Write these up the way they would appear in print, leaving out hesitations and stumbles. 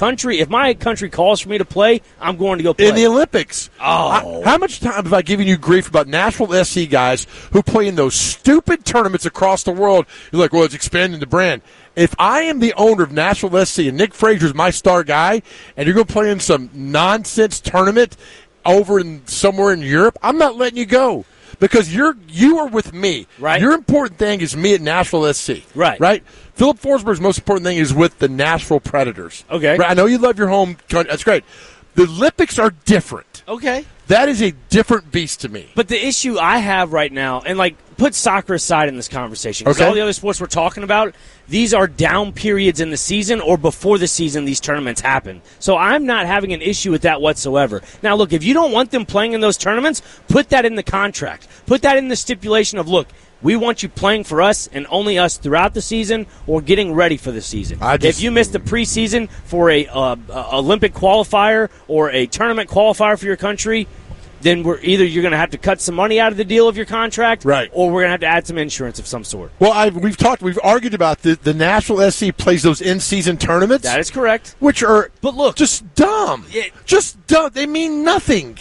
If my country calls for me to play, I'm going to go play. In the Olympics. Oh. How much time have I given you grief about Nashville SC guys who play in those stupid tournaments across the world? You're like, well, it's expanding the brand. If I am the owner of Nashville SC and Nick Fraser's my star guy, and you're going to play in some nonsense tournament over somewhere in Europe, I'm not letting you go. Because you are with me. Right. Your important thing is me at Nashville SC. Right. Right? Philip Forsberg's most important thing is with the Nashville Predators. Okay. Right? I know you love your home country. That's great. The Olympics are different. Okay. That is a different beast to me. But the issue I have right now, and put soccer aside in this conversation, because Okay. all the other sports we're talking about, these are down periods in the season or before the season these tournaments happen. So I'm not having an issue with that whatsoever. Now, look, if you don't want them playing in those tournaments, put that in the contract. Put that in the stipulation of, look, we want you playing for us and only us throughout the season or getting ready for the season. If you miss the preseason for a Olympic qualifier or a tournament qualifier for your country, then you're going to have to cut some money out of the deal of your contract, right, or we're going to have to add some insurance of some sort. Well, we've argued about the Nashville SC plays those in-season tournaments. That is correct. Which are, but look, just dumb. Just dumb. They mean nothing.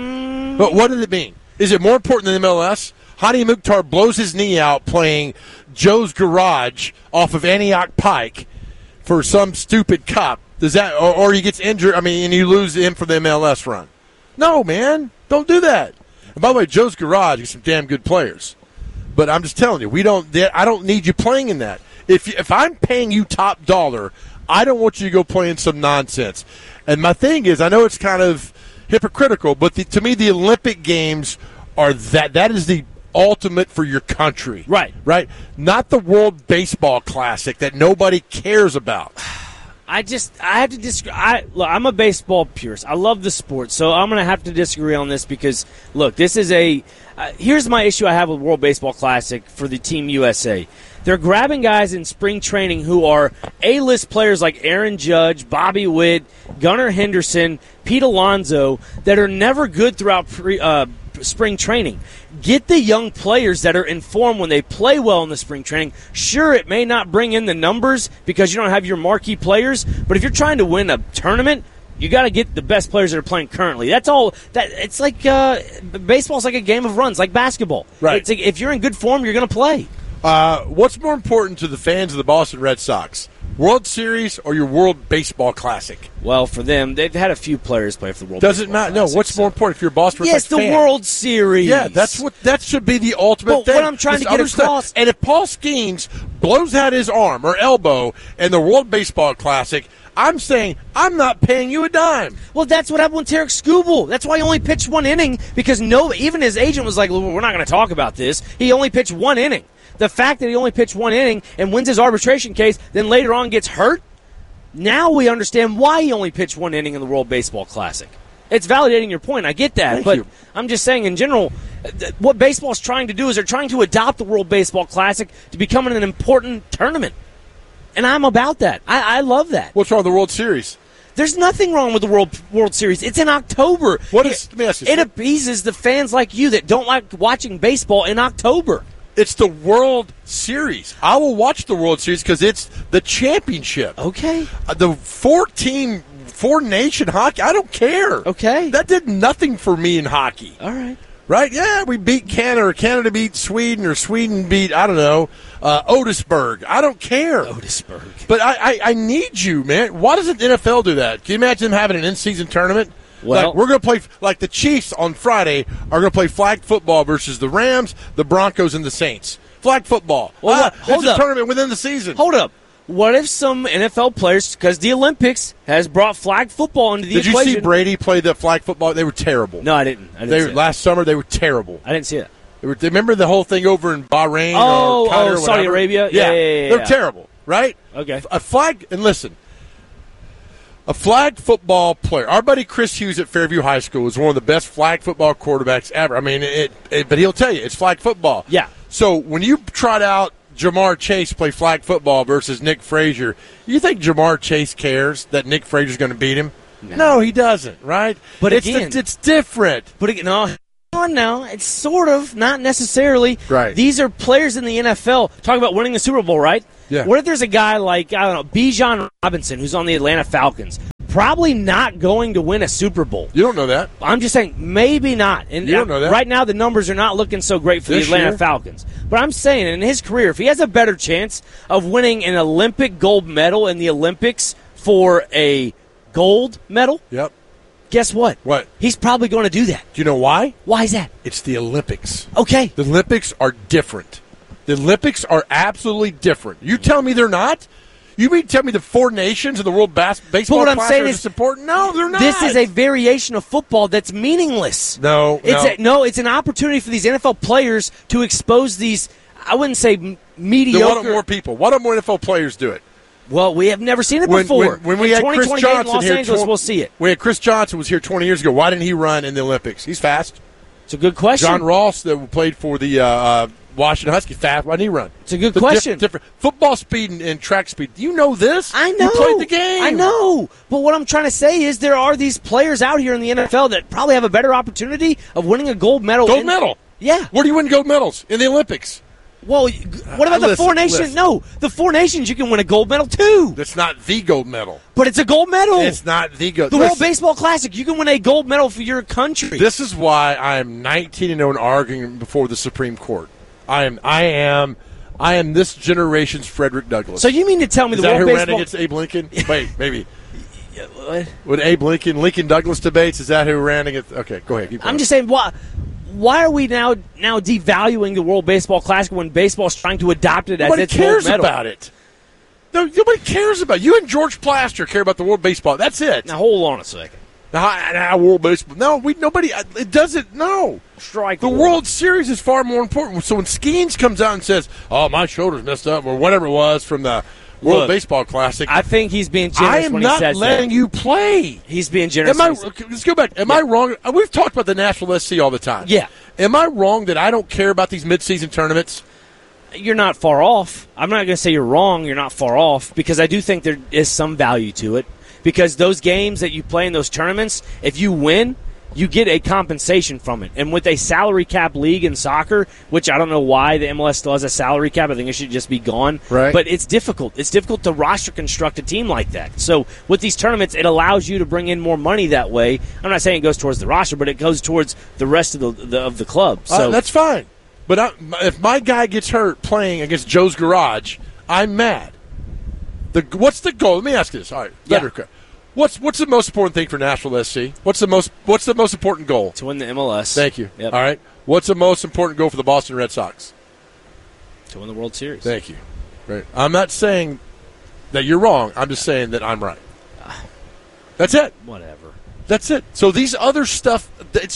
But what does it mean? Is it more important than MLS? Hadi Mukhtar blows his knee out playing Joe's Garage off of Antioch Pike for some stupid cup. Does that, or he gets injured? I mean, and you lose him for the MLS run. No, man. Don't do that. And by the way, Joe's Garage is some damn good players. But I'm just telling you, I don't need you playing in that. If I'm paying you top dollar, I don't want you to go play in some nonsense. And my thing is, I know it's kind of hypocritical, but to me, the Olympic Games are that is the ultimate for your country. Right. Right? Not the World Baseball Classic that nobody cares about. I have to disagree. I'm a baseball purist. I love the sport, so I'm going to have to disagree on this because, look, this is here's my issue I have with World Baseball Classic for the Team USA. They're grabbing guys in spring training who are A-list players like Aaron Judge, Bobby Witt, Gunnar Henderson, Pete Alonso that are never good throughout spring training. Get the young players that are informed when they play well in the spring training. Sure, it may not bring in the numbers because you don't have your marquee players, but if you're trying to win a tournament, you got to get the best players that are playing currently. That's all. It's like baseball's like a game of runs, like basketball. Right. It's like if you're in good form, you're going to play. What's more important to the fans of the Boston Red Sox? World Series or your World Baseball Classic? Well, for them, they've had a few players play for the World Doesn't Baseball matter. Classic. No, what's more important if you're a Boston Red Sox fan? Yes, the World Series. Yeah, that should be the ultimate thing. What I'm trying to get across. And if Paul Skeens blows out his arm or elbow in the World Baseball Classic, I'm saying I'm not paying you a dime. Well, that's what happened with Tarek Skubal. That's why he only pitched one inning because even his agent was like, well, we're not going to talk about this. He only pitched one inning. The fact that he only pitched one inning and wins his arbitration case, then later on gets hurt, now we understand why he only pitched one inning in the World Baseball Classic. It's validating your point. I get that. Thank you. I'm just saying in general, what baseball's trying to do is they're trying to adopt the World Baseball Classic to become an important tournament. And I'm about that. I love that. What's wrong with the World Series? There's nothing wrong with the World Series. It's in October. Let me ask you it appeases the fans like you that don't like watching baseball in October. It's the World Series. I will watch the World Series because it's the championship. Okay. The four-nation hockey, I don't care. Okay. That did nothing for me in hockey. All right. Right? Yeah, we beat Canada, or Canada beat Sweden, or Sweden beat, I don't know, Otisburg. I don't care. Otisburg. But I need you, man. Why doesn't the NFL do that? Can you imagine them having an in-season tournament? Well, like we're going to play, like the Chiefs on Friday are going to play flag football versus the Rams, the Broncos, and the Saints. Flag football. Well, hold it's up. a tournament within the season. Hold up. What if some NFL players, because the Olympics has brought flag football into the equation. Did you see Brady play the flag football? They were terrible. No, I didn't. See it. Last summer, they were terrible. I didn't see it. Remember the whole thing over in Bahrain or Qatar, Saudi Arabia? Yeah. They're terrible, right? Okay. A flag, and listen, a flag football player. Our buddy Chris Hughes at Fairview High School was one of the best flag football quarterbacks ever. I mean, but he'll tell you, it's flag football. Yeah. So when you trot out Jamar Chase play flag football versus Nick Frazier, you think Jamar Chase cares that Nick Frazier's going to beat him? No, he doesn't, right? But it's different. But again, no. No, it's sort of, not necessarily. Right. These are players in the NFL. Talking about winning the Super Bowl, right? Yeah. What if there's a guy like, I don't know, Bijan Robinson, who's on the Atlanta Falcons? probably not going to win a Super Bowl. You don't know that. I'm just saying, maybe not. And you don't know that. Right now, the numbers are not looking so great for This the Atlanta year? Falcons. But I'm saying, in his career, if he has a better chance of winning an Olympic gold medal in the Olympics for a gold medal, Yep. guess what? What? He's probably going to do that. Do you know why? Why is that? It's the Olympics. Okay. The Olympics are different. The Olympics are absolutely different. You tell me they're not? You mean tell me the 4 nations of the World Baseball what I'm Classic saying are is, just important? No, they're not. This is a variation of football that's meaningless. It's an opportunity for these NFL players to expose these, I wouldn't say mediocre. Then why don't more people? Why don't more NFL players do it? Well, we have never seen it before. When we had Chris Johnson in Los here, Angeles, we'll see it. We had Chris Johnson was here 20 years ago. Why didn't he run in the Olympics? He's fast. It's a good question. John Ross, that played for the Washington Huskies, fast. Why didn't he run? It's a good question. Different football speed and track speed. Do you know this? I know. You played the game. I know. But what I'm trying to say is there are these players out here in the NFL that probably have a better opportunity of winning a gold medal. Gold medal? Yeah. Where do you win gold medals? In the Olympics. Well, what about the 4 nations? Listen. No, the 4 nations you can win a gold medal too. That's not the gold medal. But it's a gold medal. It's not the gold. The World Baseball Classic, you can win a gold medal for your country. This is why I am 19-0 and arguing before the Supreme Court. I am this generation's Frederick Douglass. So you mean to tell me is the that World who Baseball ran against Abe Lincoln? Wait, maybe. What? Would Abe Lincoln Douglas debates? Is that who ran against? Okay, go ahead. Keep going. I'm just saying, why are we now devaluing the World Baseball Classic when baseball's trying to adopt it as its gold medal? Nobody cares about it. No, nobody cares about it. You and George Plaster care about the World Baseball. That's it. Now hold on a second. Now World Baseball. No, nobody. It doesn't. No. Strike. The World Series is far more important. So when Skeens comes out and says, "Oh, my shoulder's messed up," or whatever it was from the World Baseball Classic, I think he's being generous when he says that. I am not letting you play. He's being generous. Let's go back. Am I wrong? We've talked about the National SC all the time. Yeah. Am I wrong that I don't care about these midseason tournaments? You're not far off. I'm not going to say you're wrong. You're not far off because I do think there is some value to it. Because those games that you play in those tournaments, if you win, you get a compensation from it. And with a salary cap league in soccer, which I don't know why the MLS still has a salary cap, I think it should just be gone. Right. But it's difficult. It's difficult to roster construct a team like that. So with these tournaments, it allows you to bring in more money that way. I'm not saying it goes towards the roster, but it goes towards the rest of the club. So that's fine. But if my guy gets hurt playing against Joe's Garage, I'm mad. What's the goal? Let me ask you this. All right, yeah. What's the most important thing for Nashville SC? What's the most important goal? To win the MLS. Thank you. Yep. All right. What's the most important goal for the Boston Red Sox? To win the World Series. Thank you. Right. I'm not saying that you're wrong. I'm just saying that I'm right. That's it. Whatever. That's it. So these other stuff,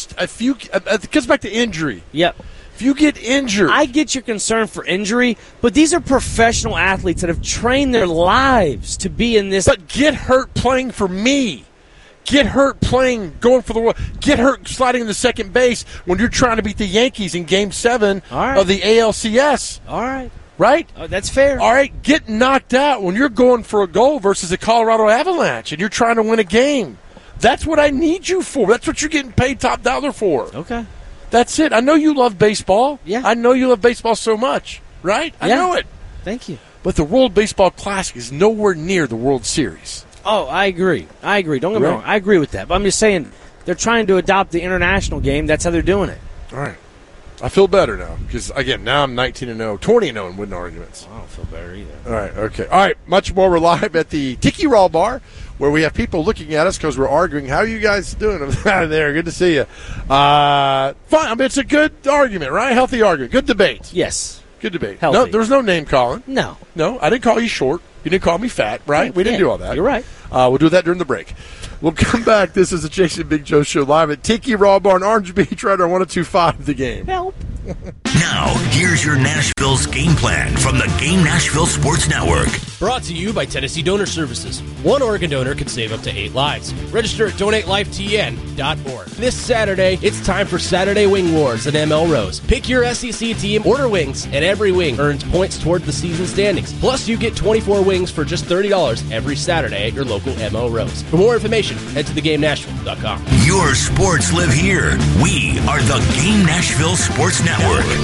it comes back to injury. Yep. If you get injured. I get your concern for injury, but these are professional athletes that have trained their lives to be in this. But get hurt playing for me. Get hurt playing, going for the world. Get hurt sliding into second base when you're trying to beat the Yankees in Game 7 of the ALCS. All right. Right? That's fair. All right. Get knocked out when you're going for a goal versus the Colorado Avalanche and you're trying to win a game. That's what I need you for. That's what you're getting paid top dollar for. Okay. That's it. I know you love baseball. Yeah. I know you love baseball so much, right? I know it. Thank you. But the World Baseball Classic is nowhere near the World Series. Oh, I agree. Don't get me wrong. I agree with that. But I'm just saying they're trying to adopt the international game. That's how they're doing it. All right. I feel better now because, again, now I'm 19-0, 20-0 in winning arguments. I don't feel better either. All right, okay. All right, much more. We're live at the Tiki Raw Bar where we have people looking at us because we're arguing. How are you guys doing out there? Good to see you. Fine. I mean, it's a good argument, right? Healthy argument. Good debate. Yes. Good debate. Healthy. No, there was no name calling. No, I didn't call you short. You didn't call me fat, right? We didn't do all that. You're right. We'll do that during the break. We'll come back. This is the Jason Big Joe Show live at Tiki Raw Bar in Orange Beach, right on 102.5 The Game. Help. Now, here's your Nashville's game plan from the Game Nashville Sports Network. Brought to you by Tennessee Donor Services. One organ donor can save up to 8 lives. Register at DonateLifeTN.org. This Saturday, it's time for Saturday Wing Wars at ML Rose. Pick your SEC team, order wings, and every wing earns points toward the season standings. Plus, you get 24 wings for just $30 every Saturday at your local ML Rose. For more information, head to theGameNashville.com. Your sports live here. We are the Game Nashville Sports Network.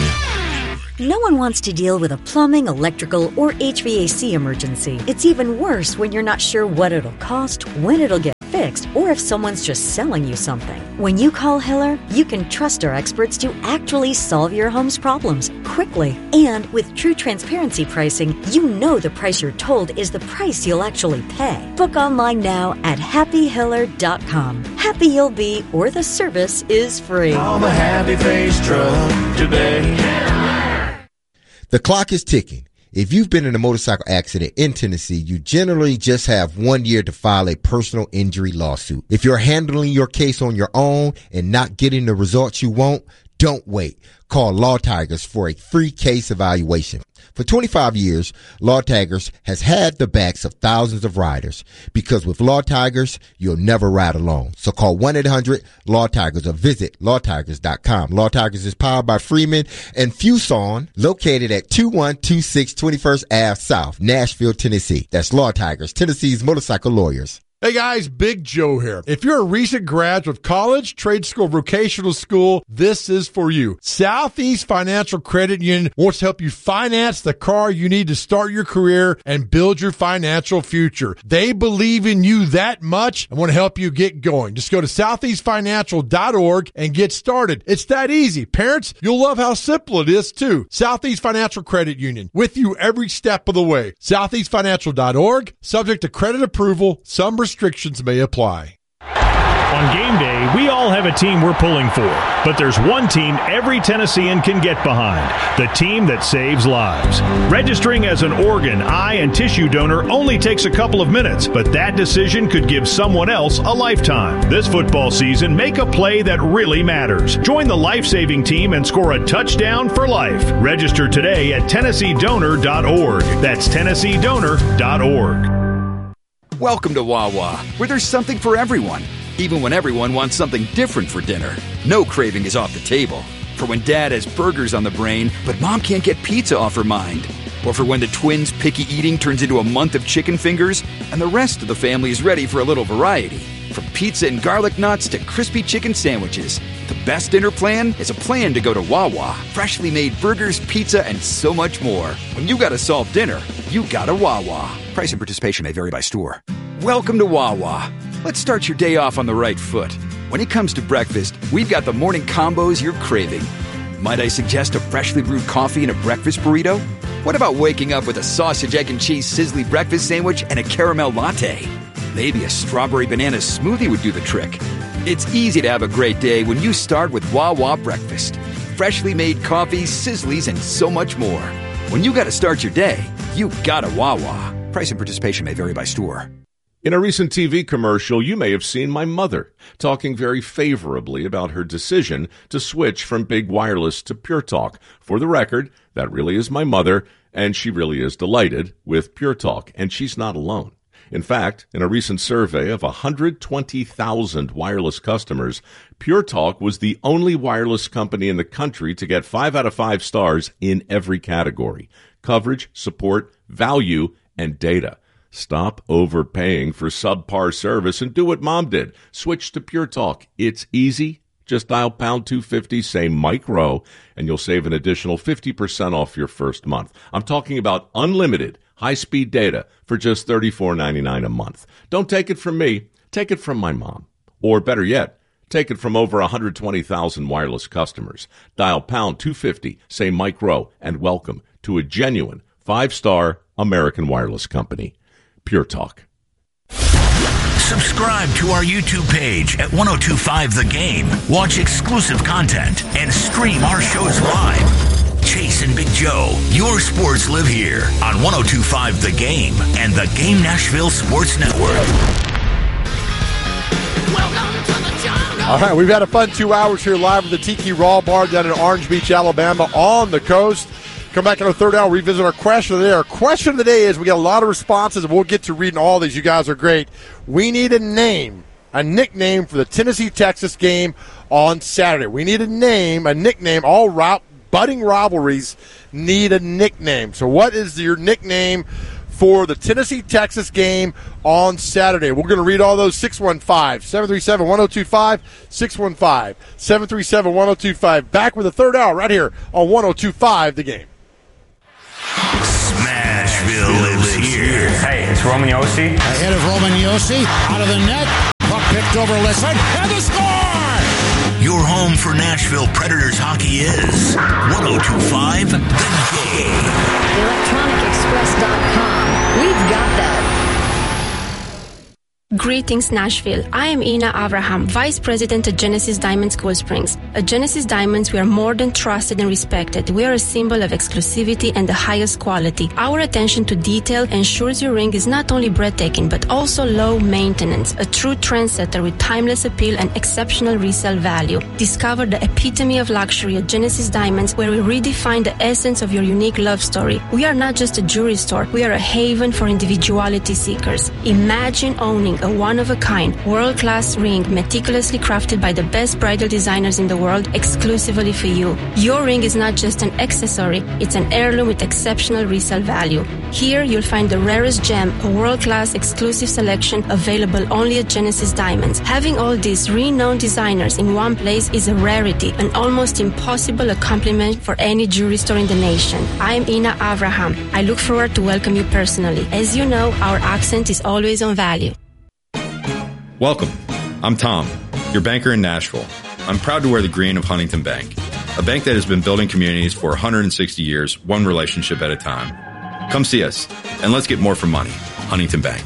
No one wants to deal with a plumbing, electrical, or HVAC emergency. It's even worse when you're not sure what it'll cost, when it'll get fixed or if someone's just selling you something. When you call Hiller, you can trust our experts to actually solve your home's problems quickly. And with true transparency pricing, you know the price you're told is the price you'll actually pay. Book online now at happyhiller.com. Happy you'll be, or the service is free. Call the Happy Face Truck today. The clock is ticking. If you've been in a motorcycle accident in Tennessee, you generally just have 1 year to file a personal injury lawsuit. If you're handling your case on your own and not getting the results you want, don't wait. Call Law Tigers for a free case evaluation. For 25 years, Law Tigers has had the backs of thousands of riders, because with Law Tigers, you'll never ride alone. So call 1-800-LAW-TIGERS or visit lawtigers.com. Law Tigers is powered by Freeman and Fuson, located at 2126 21st Ave South, Nashville, Tennessee. That's Law Tigers, Tennessee's motorcycle lawyers. Hey guys, Big Joe here. If you're a recent graduate of college, trade school, vocational school, this is for you. Southeast Financial Credit Union wants to help you finance the car you need to start your career and build your financial future. They believe in you that much and want to help you get going. Just go to southeastfinancial.org and get started. It's that easy. Parents, you'll love how simple it is too. Southeast Financial Credit Union, with you every step of the way. Southeastfinancial.org, subject to credit approval. Some restrictions may apply. On game day, we all have a team we're pulling for, but there's one team every Tennessean can get behind, the team that saves lives. Registering as an organ, eye, and tissue donor only takes a couple of minutes, but that decision could give someone else a lifetime. This football season, make a play that really matters. Join the life-saving team and score a touchdown for life. Register today at TennesseeDonor.org. That's TennesseeDonor.org. Welcome to Wawa, where there's something for everyone, even when everyone wants something different for dinner. No craving is off the table. For when Dad has burgers on the brain, but Mom can't get pizza off her mind. Or for when the twins' picky eating turns into a month of chicken fingers, and the rest of the family is ready for a little variety. From pizza and garlic knots to crispy chicken sandwiches, the best dinner plan is a plan to go to Wawa. Freshly made burgers, pizza, and so much more. When you gotta solve dinner, you gotta Wawa. Price and participation may vary by store. Welcome to Wawa. Let's start your day off on the right foot. When it comes to breakfast, we've got the morning combos you're craving. Might I suggest a freshly brewed coffee and a breakfast burrito? What about waking up with a sausage, egg, and cheese sizzly breakfast sandwich and a caramel latte? Maybe a strawberry banana smoothie would do the trick. It's easy to have a great day when you start with Wawa breakfast. Freshly made coffee, sizzlies, and so much more. When you gotta start your day, you gotta Wawa. Price and participation may vary by store. In a recent TV commercial, you may have seen my mother talking very favorably about her decision to switch from Big Wireless to Pure Talk. For the record, that really is my mother, and she really is delighted with Pure Talk, and she's not alone. In fact, in a recent survey of 120,000 wireless customers, Pure Talk was the only wireless company in the country to get 5 out of 5 stars in every category: coverage, support, value, and data. Stop overpaying for subpar service and do what Mom did. Switch to Pure Talk. It's easy. Just dial pound 250, say Mike Rowe, and you'll save an additional 50% off your first month. I'm talking about unlimited high-speed data for just $34.99 a month. Don't take it from me. Take it from my mom. Or better yet, take it from over 120,000 wireless customers. Dial pound 250, say Mike Rowe, and welcome to a genuine 5-star American wireless company. Pure Talk. Subscribe to our YouTube page at 1025 The Game. Watch exclusive content and stream our shows live. Chase and Big Joe, your sports live here on 1025 The Game and the Game Nashville Sports Network. Welcome to the jungle. All right, we've had a fun 2 hours here live at the Tiki Raw Bar down in Orange Beach, Alabama, on the coast. Come back in our third hour, revisit our question of the day. Our question of the day is, we got a lot of responses, and we'll get to reading all these. You guys are great. We need a name, a nickname for the Tennessee-Texas game on Saturday. We need a name, a nickname. All budding rivalries need a nickname. So what is your nickname for the Tennessee-Texas game on Saturday? We're going to read all those. 615-737-1025, 615-737-1025. Back with the third hour right here on 1025 The Game. Smashville lives here. Hey, it's Roman Yossi. Ahead of Roman Yossi, out of the net. Backed over Lisson, and the score! Your home for Nashville Predators hockey is 102.5 The Game. ElectronicExpress.com. We've got that. Greetings, Nashville. I am Ina Avraham, Vice President at Genesis Diamonds Cool Springs. At Genesis Diamonds, we are more than trusted and respected. We are a symbol of exclusivity and the highest quality. Our attention to detail ensures your ring is not only breathtaking, but also low maintenance. A true trendsetter with timeless appeal and exceptional resale value. Discover the epitome of luxury at Genesis Diamonds, where we redefine the essence of your unique love story. We are not just a jewelry store. We are a haven for individuality seekers. Imagine owning a one-of-a-kind, world-class ring meticulously crafted by the best bridal designers in the world exclusively for you. Your ring is not just an accessory, it's an heirloom with exceptional resale value. Here, you'll find the rarest gem, a world-class exclusive selection available only at Genesis Diamonds. Having all these renowned designers in one place is a rarity, an almost impossible accomplishment for any jewelry store in the nation. I am Ina Avraham. I look forward to welcome you personally. As you know, our accent is always on value. Welcome. I'm Tom, your banker in Nashville. I'm proud to wear the green of Huntington Bank, a bank that has been building communities for 160 years, one relationship at a time. Come see us, and let's get more for money. Huntington Bank.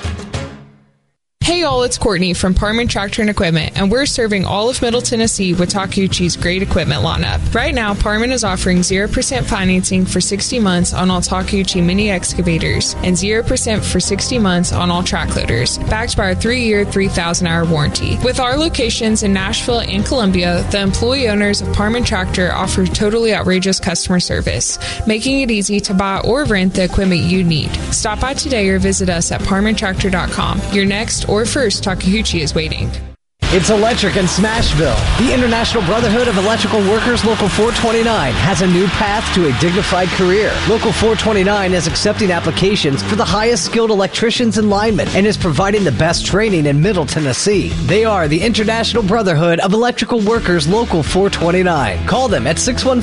Hey y'all, it's Courtney from Parman Tractor and Equipment, and we're serving all of Middle Tennessee with Takeuchi's great equipment lineup. Right now, Parman is offering 0% financing for 60 months on all Takeuchi mini excavators and 0% for 60 months on all track loaders, backed by our 3-year, 3,000-hour warranty. With our locations in Nashville and Columbia, the employee owners of Parman Tractor offer totally outrageous customer service, making it easy to buy or rent the equipment you need. Stop by today or visit us at parmantractor.com. Your next or first Takeuchi is waiting. It's electric in Smashville. The International Brotherhood of Electrical Workers Local 429 has a new path to a dignified career. Local 429 is accepting applications for the highest skilled electricians and linemen and is providing the best training in Middle Tennessee. They are the International Brotherhood of Electrical Workers Local 429. Call them at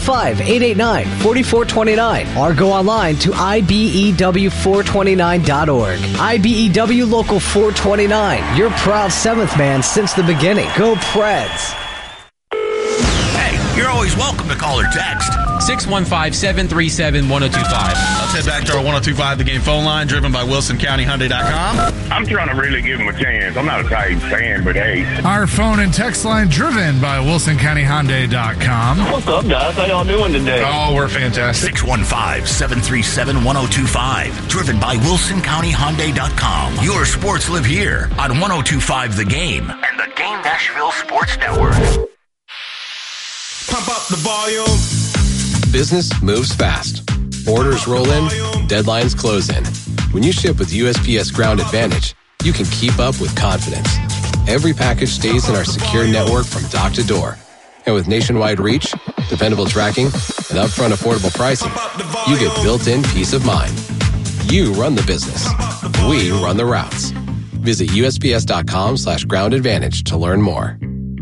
615-889-4429 or go online to ibew429.org. IBEW Local 429, your proud seventh man since the beginning. Go Preds. Hey, you're always welcome to call or text. 615-737-1025. Let's head back to our 102.5 The Game phone line, driven by WilsonCountyHyundai.com. I'm trying to really give him a chance. I'm not a Titans fan, but hey. Our phone and text line, driven by WilsonCountyHyundai.com. What's up, guys? How y'all doing today? Oh, we're fantastic. 615-737-1025. Driven by WilsonCountyHyundai.com. Your sports live here on 102.5 The Game and the Game Nashville Sports Network. Pump up the volume. Business moves fast. Orders roll in, deadlines close in. When you ship with USPS Ground Advantage, you can keep up with confidence. Every package stays in our secure network from dock to door. And with nationwide reach, dependable tracking, and upfront affordable pricing, you get built-in peace of mind. You run the business. We run the routes. Visit USPS.com/Ground Advantage to learn more.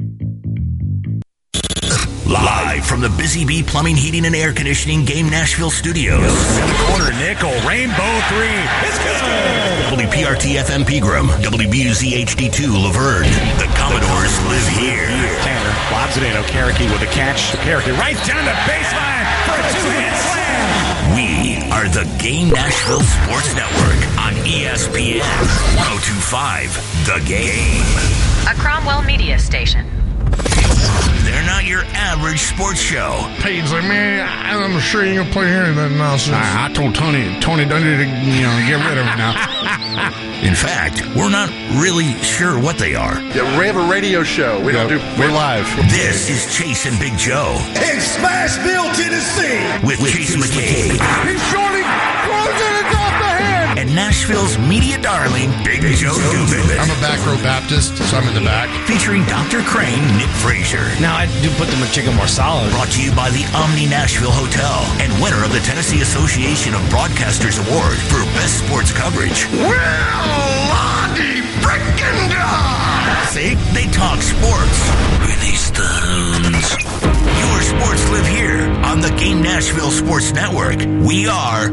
Live from the Busy Bee Plumbing, Heating, and Air Conditioning Game Nashville Studios. Corner nickel, rainbow three. It's good. WPRT-FM Pegram, WBUZ HD2 Laverne. The Commodores live here. Tanner lobs it in. Okereke with a catch. Okereke right down the baseline for a two-hit slam. We are the Game Nashville Sports Network on ESPN 102.5 The Game. A Cromwell media station. They're not your average sports show. Page's like, man, I'm sure you ain't gonna play here and then nonsense. I told Tony don't need to, get rid of it now. In fact, we're not really sure what they are. Yeah, we have a radio show. We're live. This is Chase and Big Joe. In Smashville, Tennessee. With Chase McCabe. He's surely closing it off the head. And Nashville's media darling, Big Joe Dubin. I'm a back row Baptist, so I'm in the back. Featuring Dr. Crane, Nick Frazier. Now, I do put the McChicken more solid. Brought to you by the Omni Nashville Hotel and winner of the Tennessee Association of Broadcasters Award for Best Sports Coverage. Lottie frickin' dog. See? They talk sports. Release the hounds. Your sports live here on the Game Nashville Sports Network. We are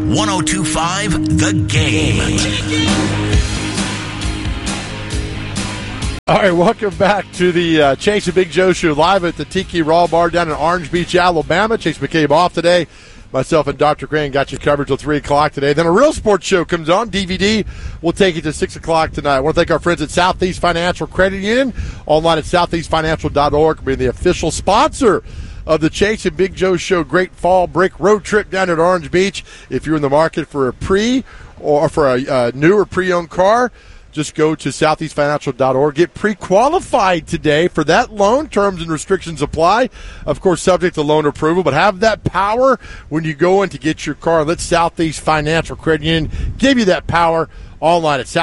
102.5 The Game. All right, welcome back to the Chase and Big Joe Show live at the Tiki Raw Bar down in Orange Beach, Alabama. Chase McCabe off today. Myself and Dr. Crane got you covered till 3 o'clock today. Then a real sports show comes on. DVD will take you to 6 o'clock tonight. I want to thank our friends at Southeast Financial Credit Union, online at southeastfinancial.org, being the official sponsor of the Chase and Big Joe Show Great Fall Break road trip down at Orange Beach. If you're in the market for a pre or for a new or pre-owned car, just go to southeastfinancial.org. Get pre-qualified today for that loan. Terms and restrictions apply. Of course, subject to loan approval, but have that power when you go in to get your car. Let Southeast Financial Credit Union give you that power online at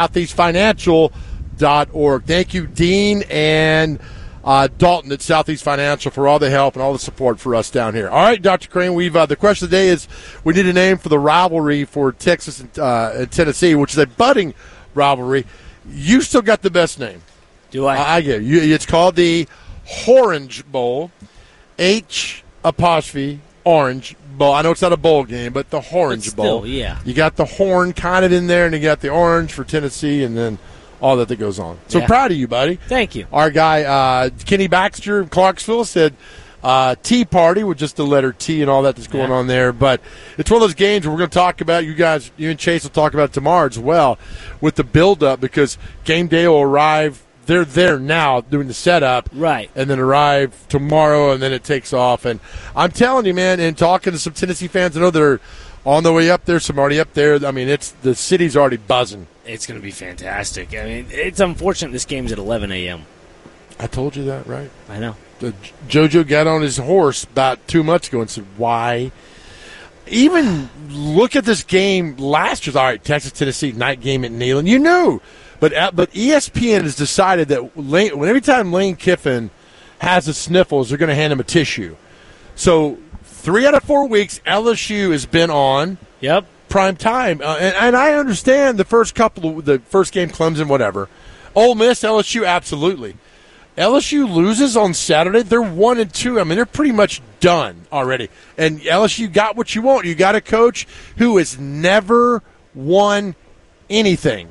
southeastfinancial.org. Thank you, Dean and Dalton at Southeast Financial, for all the help and all the support for us down here. All right, Dr. Crane, we've the question of the day is we need a name for the rivalry for Texas and Tennessee, which is a budding rivalry. You still got the best name. Do I? I get you. It's called the Orange Bowl. H' Orange Bowl. I know it's not a bowl game, but the Orange Bowl. Yeah. You got the horn kind of in there, and you got the orange for Tennessee, and then all that goes on. So proud of you, buddy. Thank you. Our guy, Kenny Baxter in Clarksville, said Tea Party with just the letter T and all that's going on there. But it's one of those games where we're going to talk about, you and Chase will talk about it tomorrow as well, with the build-up, because game day will arrive. They're there now doing the setup. Right. And then arrive tomorrow, and then it takes off. And I'm telling you, man, and talking to some Tennessee fans, I know they're on the way up there, some already up there. I mean, the city's already buzzing. It's going to be fantastic. I mean, it's unfortunate this game's at 11 a.m. I told you that, right? I know. JoJo got on his horse about 2 months ago and said, why? Even look at this game last year. All right, Texas-Tennessee, night game at Neyland. You knew. But ESPN has decided that every time Lane Kiffin has the sniffles, they're going to hand him a tissue. So 3 out of 4 weeks, LSU has been on prime time. And I understand the first game, Clemson, whatever. Ole Miss, LSU, absolutely. LSU loses on Saturday. They're 1-2. I mean, they're pretty much done already. And LSU got what you want. You got a coach who has never won anything.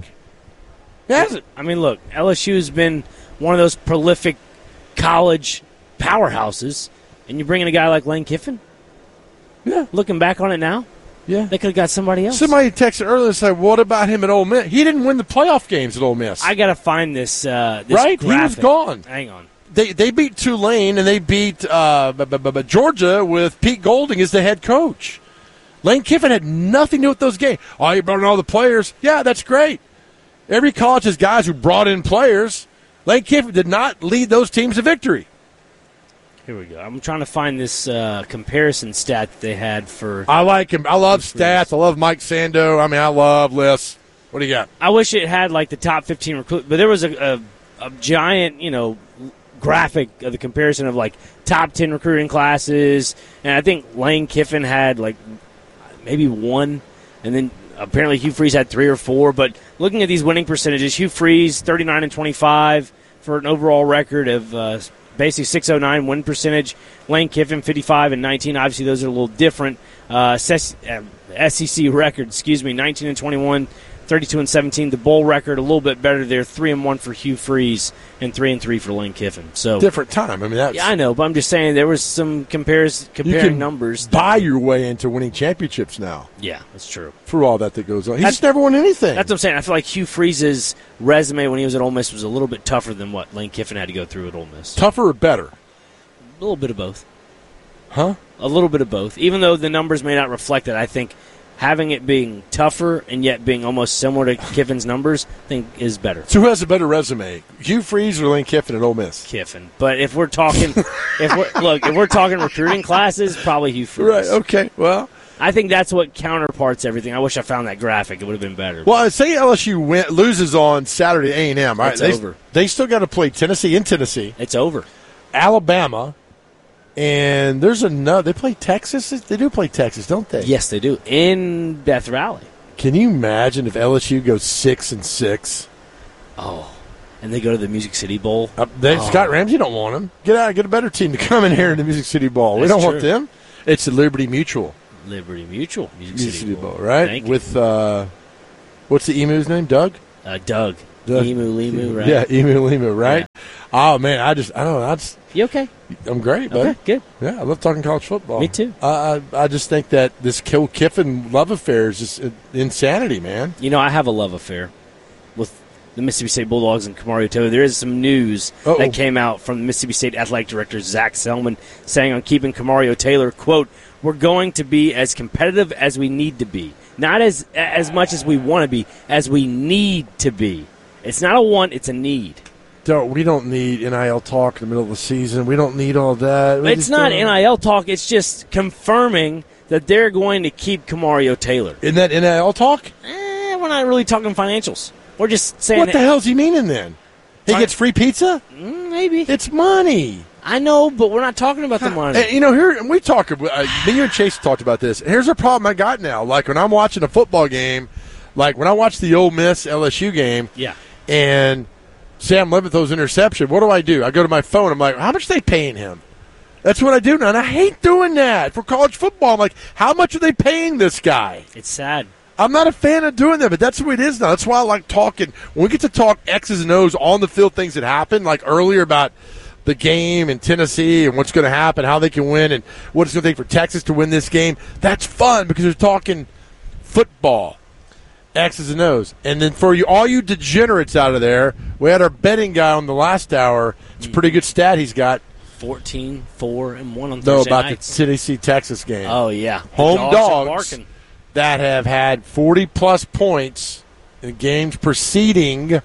I mean, look, LSU has been one of those prolific college powerhouses, and you bring in a guy like Lane Kiffin? Yeah. Looking back on it now? Yeah. They could have got somebody else. Somebody texted earlier and said, what about him at Ole Miss? He didn't win the playoff games at Ole Miss. I got to find this right? Graphic. He was gone. Hang on. They beat Tulane, and they beat Georgia with Pete Golding as the head coach. Lane Kiffin had nothing to do with those games. Oh, you brought in all the players. Yeah, that's great. Every college has guys who brought in players. Lane Kiffin did not lead those teams to victory. Here we go. I'm trying to find this comparison stat that they had for. I like him. I love stats. I love Mike Sando. I mean, I love lists. What do you got? I wish it had like the top 15 recruits, but there was a giant, graphic of the comparison of like top 10 recruiting classes, and I think Lane Kiffin had like maybe one, and then apparently Hugh Freeze had 3 or 4. But looking at these winning percentages, Hugh Freeze 39-25 for an overall record of basically 609 win percentage. Lane Kiffin 55-19. Obviously, those are a little different. SEC record, 19-21. 32-17. The bowl record a little bit better there. 3-1 for Hugh Freeze and 3-3 for Lane Kiffin. So different time. I mean, that's I know, but I'm just saying there was some comparing numbers. Buy your way into winning championships now. Yeah, that's true. Through all that goes on, he's just never won anything. That's what I'm saying. I feel like Hugh Freeze's resume when he was at Ole Miss was a little bit tougher than what Lane Kiffin had to go through at Ole Miss. Tougher or better? A little bit of both. Huh? A little bit of both. Even though the numbers may not reflect it, I think having it being tougher and yet being almost similar to Kiffin's numbers, I think is better. So who has a better resume, Hugh Freeze or Lane Kiffin at Ole Miss? Kiffin. But if we're talking, if we're talking recruiting classes, probably Hugh Freeze. Right. Okay. Well, I think that's what counterparts everything. I wish I found that graphic. It would have been better. Well, I'd say LSU loses on Saturday A&M. Right? It's over. They still got to play Tennessee in Tennessee. It's over. Alabama. And there's another. They play Texas. They do play Texas, don't they? Yes, they do in Death Valley. Can you imagine if LSU goes 6-6? Oh, and they go to the Music City Bowl. Scott Ramsey don't want them. Get out. Get a better team to come in here in the Music City Bowl. We don't want them. It's the Liberty Mutual. Liberty Mutual Music City Bowl, right? With what's the emu's name? Doug. Doug. Emu, right? Yeah, Emu, right? Yeah. Oh, man, I don't know. You okay? I'm great, buddy. Okay, good. Yeah, I love talking college football. Me too. I just think that this Kiffin love affair is just insanity, man. You know, I have a love affair with the Mississippi State Bulldogs and Kamario Taylor. There is some news that came out from the Mississippi State Athletic Director, Zach Selman, saying on keeping Kamario Taylor, quote, "We're going to be as competitive as we need to be. Not as much as we want to be, as we need to be." It's not a want, it's a need. We don't need NIL talk in the middle of the season. We don't need all that. It's not NIL talk. It's just confirming that they're going to keep Kamario Taylor. Isn't that NIL talk? We're not really talking financials. We're just saying. What the hell's he meaning then? He gets free pizza? Maybe. It's money. I know, but we're not talking about the money. And, here we talk. Me and Chase talked about this. Here's a problem I got now. Like when I'm watching a football game, like when I watch the Ole Miss LSU game, and Sam Levitt throws interception. What do? I go to my phone. I'm like, how much are they paying him? That's what I do now, and I hate doing that for college football. I'm like, how much are they paying this guy? It's sad. I'm not a fan of doing that, but that's the way it is now. That's why I like talking. When we get to talk X's and O's on the field, things that happen, like earlier about the game in Tennessee and what's going to happen, how they can win, and what it's going to take for Texas to win this game, that's fun because we're talking football. X's and O's. And then for all you degenerates out of there, we had our betting guy on the last hour. It's a pretty good stat he's got. 14-4-1 on Thursday No, about nights. the Tennessee-Texas game. Oh, yeah. Home dogs that have had 40-plus points in games preceding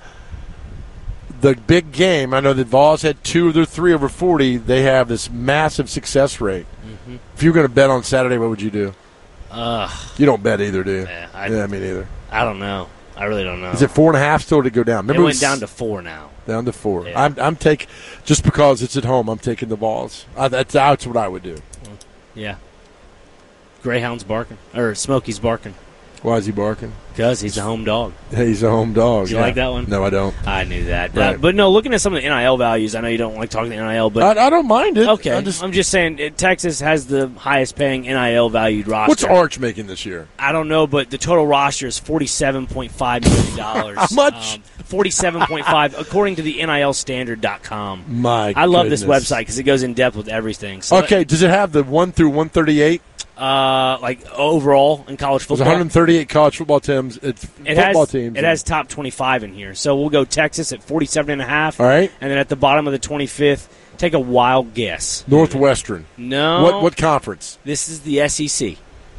the big game. I know that Vols had 2 of their 3 over 40. They have this massive success rate. Mm-hmm. If you were going to bet on Saturday, what would you do? You don't bet either, do you? Yeah, me neither. I don't know. I really don't know. Is it 4.5 still to go down? Remember it went down to 4 now. Down to 4. Yeah. I'm taking, just because it's at home, I'm taking the Vols. That's what I would do. Yeah. Greyhound's barking. Or Smokey's barking. Why is he barking? Because he's a home dog. He's a home dog. Do you like that one? No, I don't. I knew that. Right. But no, looking at some of the NIL values, I know you don't like talking the NIL, but I don't mind it. Okay, I'm just saying Texas has the highest paying NIL valued roster. What's Arch making this year? I don't know, but the total roster is $47.5 million. How much? 47.5, according to the NILstandard.com. I love this website because it goes in depth with everything. So okay, does it have the 1 through 138? Like overall in college football, there's 138 college football teams. It has top 25 in here. So we'll go Texas at 47.5. All right, and then at the bottom of the 25th, take a wild guess. Northwestern. No. What conference? This is the SEC.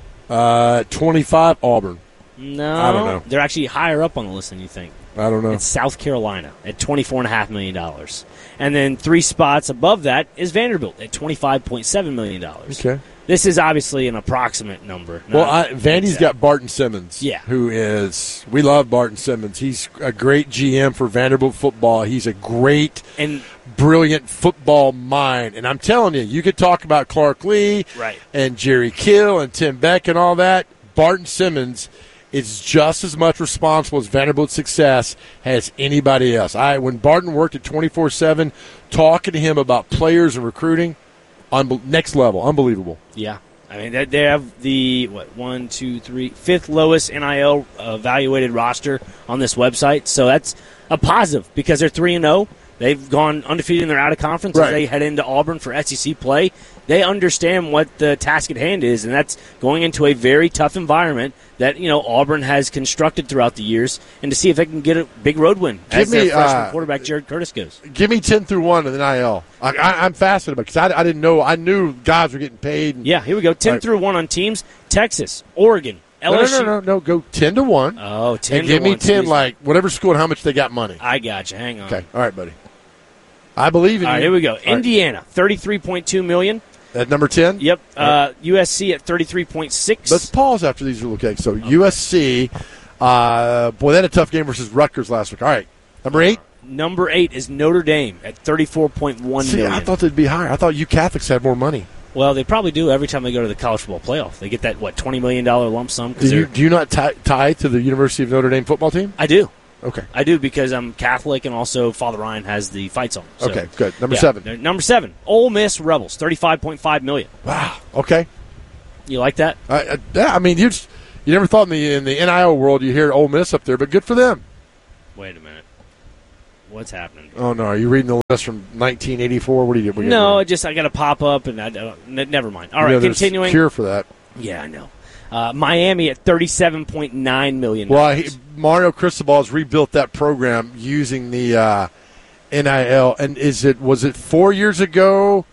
25 Auburn. No, I don't know. They're actually higher up on the list than you think. I don't know. It's South Carolina at $24.5 million. And then 3 spots above that is Vanderbilt at $25.7 million. Okay. This is obviously an approximate number. Well, Vandy's got Barton Simmons, yeah, who is – we love Barton Simmons. He's a great GM for Vanderbilt football. He's a great and brilliant football mind. And I'm telling you, you could talk about Clark Lee and Jerry Kill and Tim Beck and all that. Barton Simmons is just as much responsible as Vanderbilt's success as anybody else. When Barton worked at 24/7, talking to him about players and recruiting – next level, unbelievable. Yeah, I mean they have the 5th lowest NIL evaluated roster on this website, so that's a positive because they're 3-0. They've gone undefeated in their out of conference as they head into Auburn for SEC play. They understand what the task at hand is, and that's going into a very tough environment that Auburn has constructed throughout the years, and to see if they can get a big road win as their freshman quarterback Jared Curtis goes. Give me 10 through 1 in the NIL. I'm fascinated because I didn't know. I knew guys were getting paid. Yeah, here we go. 10 through 1 on teams: Texas, Oregon, LSU. No. Go 10 to 1. Oh, 10 and give me 10 like whatever school and how much they got money. I got you. Hang on. Okay. All right, buddy. I believe in you. All right, here we go. Indiana, $33.2 million. At number 10? Yep. USC at 33.6. Let's pause after these are okay. So USC, boy, they had a tough game versus Rutgers last week. All right. Number 8? Number 8 is Notre Dame at $34.1 million. I thought they'd be higher. I thought you Catholics had more money. Well, they probably do every time they go to the college football playoff. They get that, $20 million lump sum. Do you not tie to the University of Notre Dame football team? I do. Okay. I do because I'm Catholic and also Father Ryan has the fight song. So, okay, good. Number 7. Number 7, Ole Miss Rebels, $35.5 million. Wow. Okay. You like that? Yeah, I mean, you never thought in the NIL world you hear Ole Miss up there, but good for them. Wait a minute. What's happening? Oh, no. Are you reading the list from 1984? What do you do? No, I got a pop-up, and never mind. All right, continuing. Cure for that. Yeah, I know. Miami at $37.9 million. Well, Mario Cristobal has rebuilt that program using the NIL. And was it 4 years ago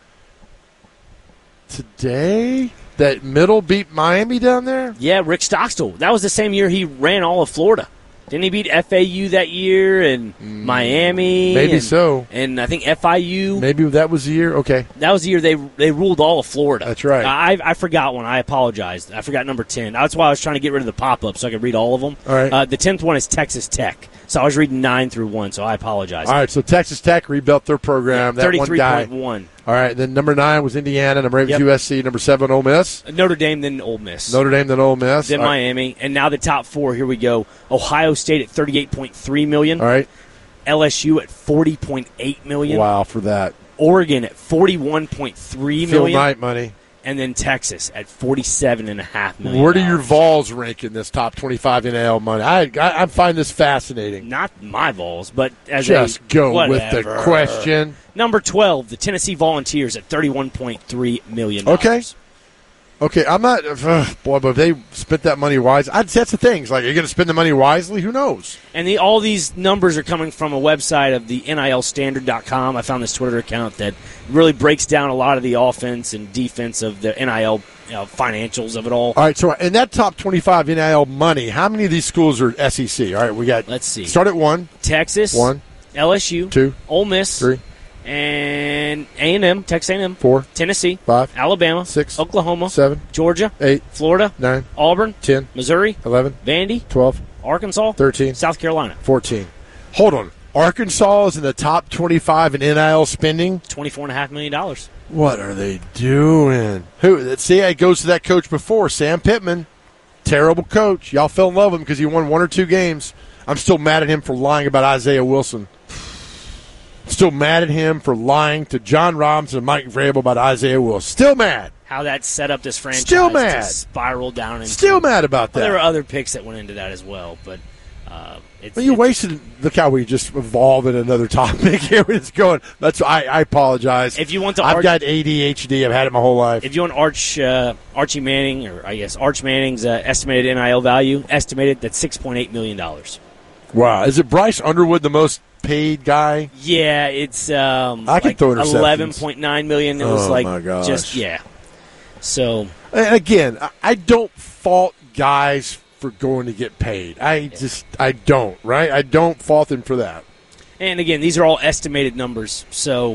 today that Middle beat Miami down there? Yeah, Rick Stockstill. That was the same year he ran all of Florida. Didn't he beat FAU that year and Miami? Maybe so. And I think FIU. Maybe that was the year? Okay. That was the year they ruled all of Florida. That's right. I forgot one. I apologized. I forgot number 10. That's why I was trying to get rid of the pop-up so I could read all of them. All right. The 10th one is Texas Tech. So I was reading 9 through 1, so I apologize. All right, so Texas Tech rebuilt their program. Yeah, that one guy. 33.1. All right, then number 9 was Indiana. Number 8 was USC. Number 7, Ole Miss. Notre Dame, then Ole Miss. Notre Dame, then Ole Miss. Then Miami. And now the top 4, here we go. Ohio State at $38.3 million. All right. LSU at $40.8 million. Wow, for that. Oregon at $41.3 million. Phil Knight money. And then Texas at $47.5 million. Where do your Vols rank in this top 25 NIL money? I find this fascinating. Not my Vols, but as just go whatever. With the question. Number 12, the Tennessee Volunteers at $31.3 million. Okay, I'm not boy, but if they spent that money wisely, that's the thing. It's like, are you going to spend the money wisely? Who knows? And all these numbers are coming from a website of the NILstandard.com. I found this Twitter account that really breaks down a lot of the offense and defense of the NIL financials of it all. All right, so in that top 25 NIL money, how many of these schools are SEC? All right, we got. Let's see. Start at 1. Texas. 1. LSU. 2. Ole Miss. 3. And A&M, Texas A&M. 4. Tennessee. 5. Alabama. 6. Oklahoma. 7. Georgia. 8. Florida. 9. Auburn. 10. Missouri. 11. Vandy. 12. Arkansas. 13. South Carolina. 14. Hold on. Arkansas is in the top 25 in NIL spending. $24.5 million. What are they doing? See, it goes to that coach before, Sam Pittman. Terrible coach. Y'all fell in love with him because he won 1 or 2 games. I'm still mad at him for lying about Isaiah Wilson. Still mad at him for lying to John Robinson and Mike Vrabel about Isaiah Wilson. Still mad. How that set up this franchise Still mad. to spiral down. Into, Still mad about that. Well, there were other picks that went into that as well, but you wasted. Look how we just evolved in another topic here. We're just going. I apologize. If you want to, I've got ADHD. I've had it my whole life. If you want Archie Manning, or I guess Arch Manning's estimated NIL value, estimated at $6.8 million. Wow, is it Bryce Underwood the most paid guy? Yeah, it's I could throw interceptions. $11.9 million. It was my gosh. Just So and again, I don't fault guys for going to get paid. I don't, right? I don't fault them for that. And again, these are all estimated numbers. So,